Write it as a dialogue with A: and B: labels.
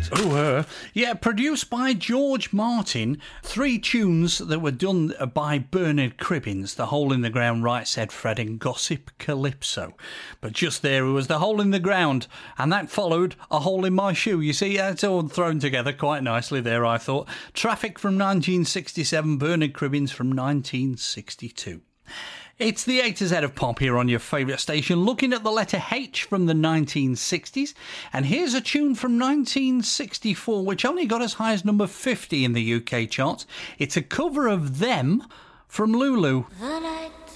A: Yeah, produced by George Martin. 3 tunes that were done by Bernard Cribbins. The Hole in the Ground, Right Said Fred, and Gossip Calypso. But just there was The Hole in the Ground, and that followed A Hole in My Shoe. You see, it's all thrown together quite nicely there, I thought. Traffic from 1967, Bernard Cribbins from 1962. It's the A to Z of pop here on your favourite station, looking at the letter H from the 1960s. And here's a tune from 1964, which only got as high as number 50 in the UK charts. It's a cover of Them from Lulu.